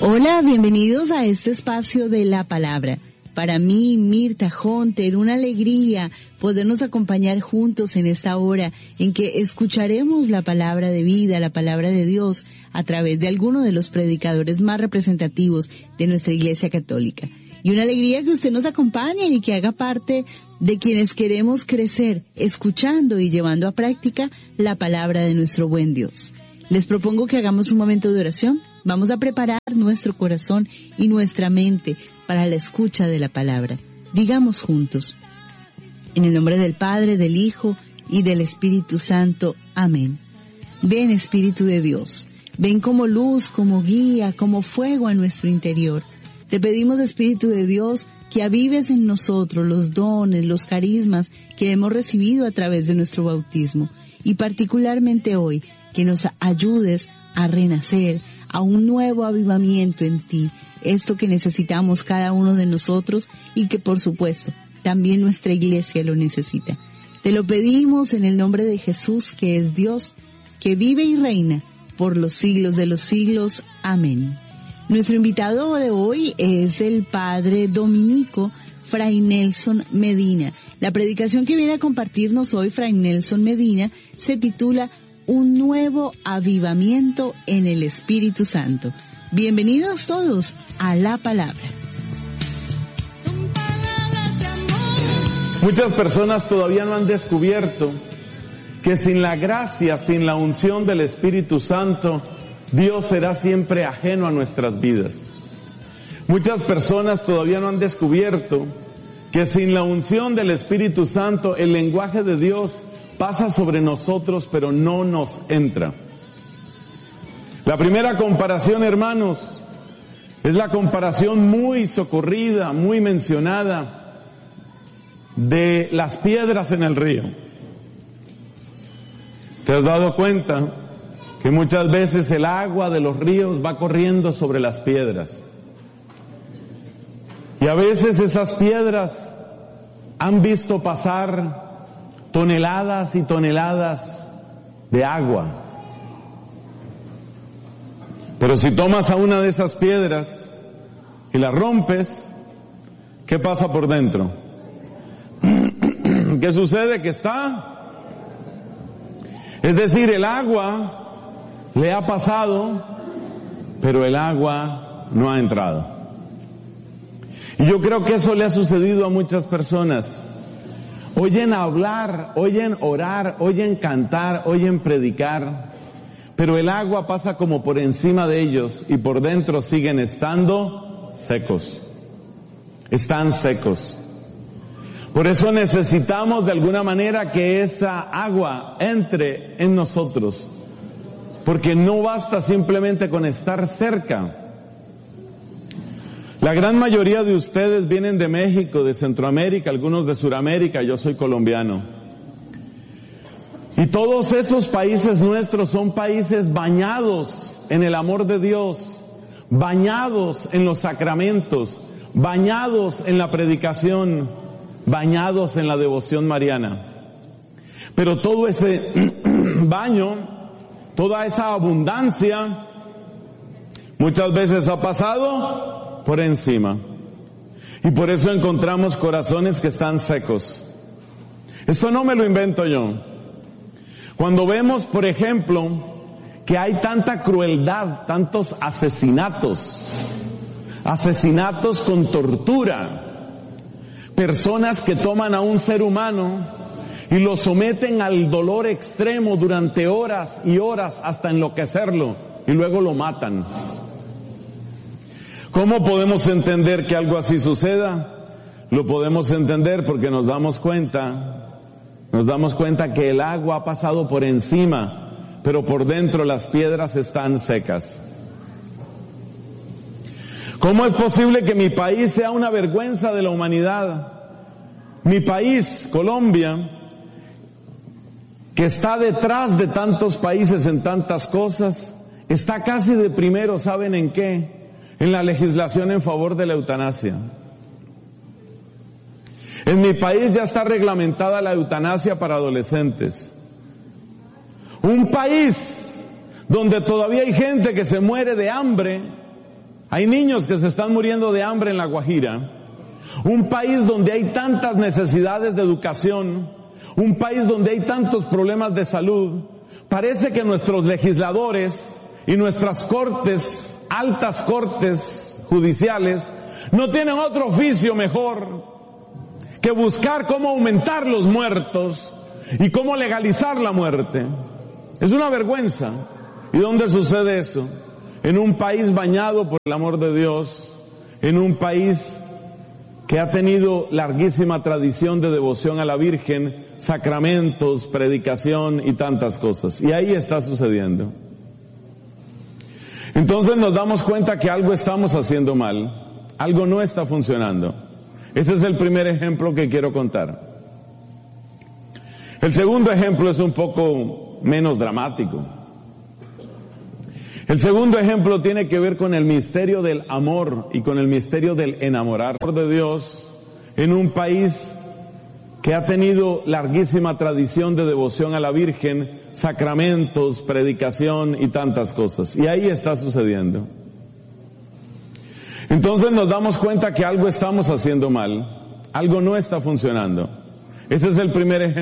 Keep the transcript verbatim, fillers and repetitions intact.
Hola, bienvenidos a este espacio de la palabra. Para mí, Mirta Hunter, una alegría podernos acompañar juntos en esta hora en que escucharemos la palabra de vida, la palabra de Dios, a través de alguno de los predicadores más representativos de nuestra Iglesia Católica. Y una alegría que usted nos acompañe y que haga parte de quienes queremos crecer, escuchando y llevando a práctica la palabra de nuestro buen Dios. Les propongo que hagamos un momento de oración. Vamos a preparar nuestro corazón y nuestra mente para la escucha de la palabra. Digamos juntos, en el nombre del Padre, del Hijo y del Espíritu Santo. Amén. Ven, Espíritu de Dios, ven como luz, como guía, como fuego a nuestro interior. Te pedimos, Espíritu de Dios, que avives en nosotros los dones, los carismas que hemos recibido a través de nuestro bautismo, y particularmente hoy, que nos ayudes a renacer, a un nuevo avivamiento en ti, esto que necesitamos cada uno de nosotros y que por supuesto también nuestra iglesia lo necesita. Te lo pedimos en el nombre de Jesús, que es Dios, que vive y reina por los siglos de los siglos. Amén. Nuestro invitado de hoy es el padre dominico Fray Nelson Medina. La predicación que viene a compartirnos hoy Fray Nelson Medina se titula Un nuevo avivamiento en el Espíritu Santo. Bienvenidos todos a la palabra. Muchas personas todavía no han descubierto que sin la gracia, sin la unción del Espíritu Santo, Dios será siempre ajeno a nuestras vidas. Muchas personas todavía no han descubierto que sin la unción del Espíritu Santo, el lenguaje de Dios pasa sobre nosotros, pero no nos entra. La primera comparación, hermanos, es la comparación muy socorrida, muy mencionada de las piedras en el río. ¿Te has dado cuenta que muchas veces el agua de los ríos va corriendo sobre las piedras? Y a veces esas piedras han visto pasar toneladas y toneladas de agua. Pero si tomas a una de esas piedras y la rompes, ¿qué pasa por dentro? ¿Qué sucede? Que está. Es decir, el agua le ha pasado, pero el agua no ha entrado. Y yo creo que eso le ha sucedido a muchas personas. Oyen hablar, oyen orar, oyen cantar, oyen predicar, pero el agua pasa como por encima de ellos y por dentro siguen estando secos. Están secos. Por eso necesitamos de alguna manera que esa agua entre en nosotros, porque no basta simplemente con estar cerca. La gran mayoría de ustedes vienen de México, de Centroamérica, algunos de Suramérica, yo soy colombiano. Y todos esos países nuestros son países bañados en el amor de Dios, bañados en los sacramentos, bañados en la predicación, bañados en la devoción mariana. Pero todo ese baño, toda esa abundancia, muchas veces ha pasado por encima. Y por eso encontramos corazones que están secos. Esto no me lo invento yo. Cuando vemos, por ejemplo, que hay tanta crueldad, tantos asesinatos, asesinatos con tortura, personas que toman a un ser humano y lo someten al dolor extremo durante horas y horas hasta enloquecerlo y luego lo matan. ¿Cómo podemos entender que algo así suceda? Lo podemos entender porque nos damos cuenta, nos damos cuenta que el agua ha pasado por encima, pero por dentro las piedras están secas. ¿Cómo es posible que mi país sea una vergüenza de la humanidad? Mi país, Colombia, que está detrás de tantos países en tantas cosas, está casi de primero, ¿saben en qué? En la legislación en favor de la eutanasia. En mi país ya está reglamentada la eutanasia para adolescentes. Un país donde todavía hay gente que se muere de hambre Hay niños que se están muriendo de hambre en La Guajira. Un país donde hay tantas necesidades de educación, un país donde hay tantos problemas de salud. Parece que nuestros legisladores y nuestras cortes, altas cortes judiciales, no tienen otro oficio mejor que buscar cómo aumentar los muertos y cómo legalizar la muerte. Es una vergüenza. ¿Y dónde sucede eso? En un país bañado por el amor de Dios, en un país que ha tenido larguísima tradición de devoción a la Virgen, sacramentos, predicación y tantas cosas. Y ahí está sucediendo. Entonces nos damos cuenta que algo estamos haciendo mal, algo no está funcionando. Este es el primer ejemplo que quiero contar. El segundo ejemplo es un poco menos dramático. El segundo ejemplo tiene que ver con el misterio del amor y con el misterio del enamorar de Dios en un país que ha tenido larguísima tradición de devoción a la Virgen, sacramentos, predicación y tantas cosas. Y ahí está sucediendo. Entonces nos damos cuenta que algo estamos haciendo mal, algo no está funcionando. Ese es el primer ejemplo.